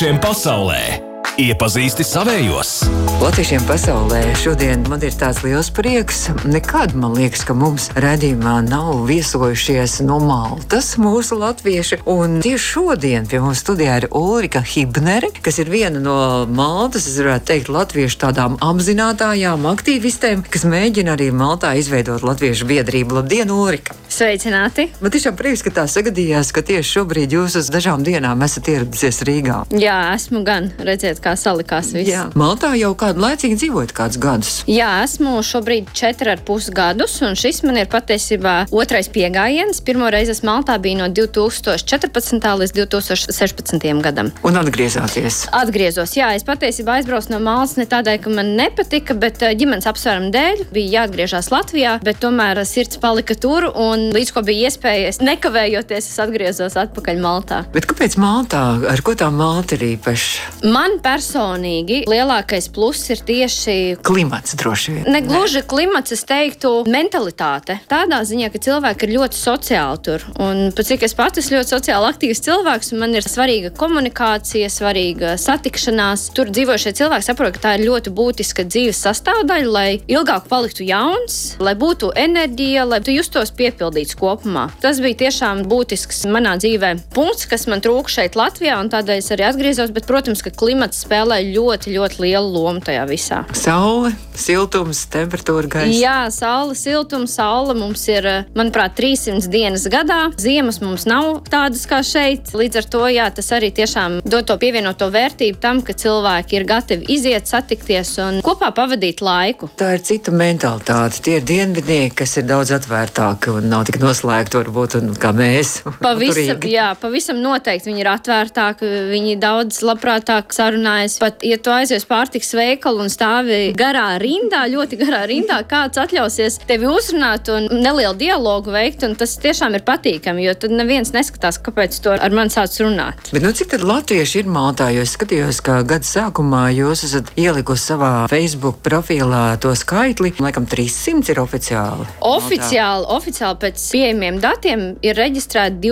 Pasaulē. Iepazīsti savējos. Latviešiem pasaulē šodien man ir tāds liels prieks. Nekad man liekas, ka mums raidījumā nav viesojušies no Maltas mūsu latvieši. Un tieši šodien pie mums studijā ir Ulrika Hibnere, kas ir viena no Maltas, es varētu teikt, latviešu tādām apzinātājām, aktīvistēm, kas mēģina arī Maltā izveidot latviešu biedrību. Labdien, Ulrika! Sveicināti! Man tiešām prieks, ka tā sagadījās, ka tieši šobrīd jūs uz dažām dienām esat ieradusies Rīgā. Jā, esmu gan. Redziet, kā salikās viss. Jā. Maltā jau kādu laicīgi dzīvojat kādus gadus. Jā, esmu šobrīd 4,5 gadus, un šis man ir patiesībā otrais piegājiens. Pirmo reizi es Maltā biju no 2014. līdz 2016. gadam. Un atgriezāties? Atgriezos, jā. Es patiesībā aizbraucu no Maltas ne tādēļ, ka man nepatika, bet ģimenes apsvērumu dēļ bija jāatgriežas Latvijā, bet tomēr sirds palika tur, un līdz ko bija iespēja, es nekavējoties, es atgriezos atpakaļ Maltā. Bet kāpēc Maltā? Ar ko tā Malta ir īpaša? Man personīgi lielākais pluss ir tieši klimats, droši vien. Ne gluži klimats, es teiktu, mentalitāte. Tādā ziņā, ka cilvēki ir ļoti sociāli tur. Un pat cik es pats esmu ļoti sociāli aktīvs cilvēks, un man ir svarīga komunikācija, svarīga satikšanās. Tur dzīvošie cilvēki saprot, ka tā ir ļoti būtiska dzīves sastāvdaļa, lai ilgāk paliktu jauns, lai būtu enerģija, lai tu justos piepildīts kopumā. Tas bija tiešām būtisks manā dzīvē punkts, kas man trūka šeit Latvijā, un tādēļ es arī atgriezos, bet, protams, ka klimats spēlē ļoti, ļoti lielu lomu tajā visā. Saule, siltums, temperatūra, gaisa. Jā, saule, siltums, saule mums ir, manuprāt, 300 dienas gadā. Ziemas mums nav tādas kā šeit. Līdz ar to, jā, tas arī tiešām dod to pievienoto vērtību tam, ka cilvēki ir gatavi iziet, satikties un kopā pavadīt laiku. Tā ir cita mentalitāte. Tie ir dienvidnieki, kas ir daudz atvērtāki un nav tik noslēgti varbūt kā mēs. Pavisam noteikti viņi ir atvērtāki, viņi daudz labprātāk sarunājas. Pat, ja tu aizies pārtiks veikalu un stāvi ļoti garā rindā, kāds atļausies tevi uzrunāt un nelielu dialogu veikt, un tas tiešām ir patīkami, jo tad neviens neskatās, kāpēc to ar mani sāc runāt. Bet cik tad latvieši ir Maltā? Jo es skatījos, ka gada sākumā jūs esat ielikusi savā Facebook profilā to skaitli. Laikam 300 ir oficiāli. Oficiāli pēc pieejamiem datiem ir reģistrēti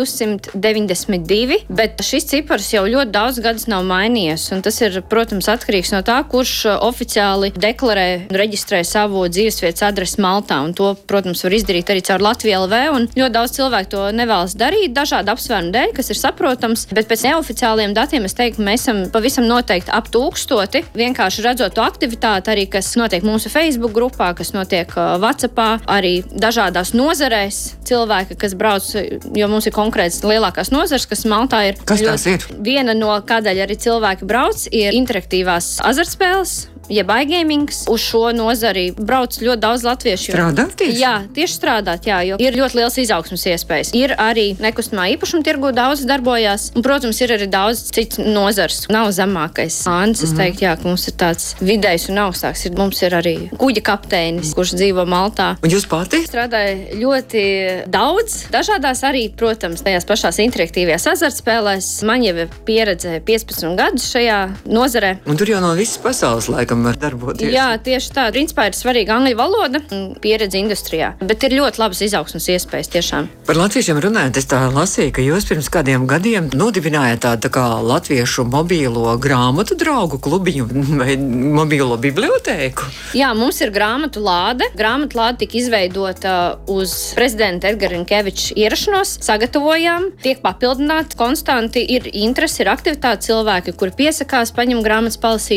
292, bet šis cipars jau ļoti daudz gadus nav mainījies, un tas ir, protams, atkarīgs no tā, kurš oficiāli deklarē un reģistrē savu dzīvesvietas adresi Maltā, un to, protams, var izdarīt arī caur Latviju LV, un ļoti daudz cilvēku to nevēlas darīt dažādu apsvērumu dēļ, kas ir saprotams, bet pēc neoficiāliem datiem es teiktu, mēs esam pavisam noteikti ap 1000, vienkārši redzot to aktivitāti arī, kas notiek mūsu Facebook grupā, kas notiek WhatsAppā, arī dažādās nozarēs cilvēki, kas brauc, jo mums ir konkrēts lielākās nozares, kas Maltā ir. Kas tās ir? Viena no kādēļ arī cilvēki brauc, ir interaktīvās azartspēles, jeb iGamings. Uz šo nozari brauc ļoti daudz latviešu. Strādāt tieši? Jā, tieši strādāt, jā, jo ir ļoti liels izaugsmas iespējas. Ir arī nekustamā īpašuma tirgu daudz darbojās, un, protams, ir arī daudz cits nozars. Nav zemākais slānis, es teiktu, jā, ka mums ir tāds vidējs un augstāks. Mums ir arī kuģa kapteinis, kurš dzīvo Maltā. Un jūs pati? Strādāju ļoti daudz, dažādās arī, protams, tajās pašās interaktīvajās azartspēlēs. Man jau ir pieredze 15 gadus šajā nozarē. Un tur jau no visas pasaules laikam var darboties. Jā, tieši tā. Principā ir svarīga angļu valoda un pieredze industrijā. Bet ir ļoti labas izaugsmas iespējas tiešām. Par latviešiem runājot, es tā lasīju, ka jūs pirms kādiem gadiem nodibinājāt tādu kā latviešu mobīlo grāmatu draugu klubiņu vai mobīlo bibliotēku. Jā, mums ir grāmatu lāde. Grāmatu lāde tika izveidota uz prezidenta Edgara Rinkeviča ierašanos. Sagatavojām, tiek papildināti konstanti. Ir interesi, ir aktivitāti cilvēki, kuri piesakās, paņem grāmatas palasīt.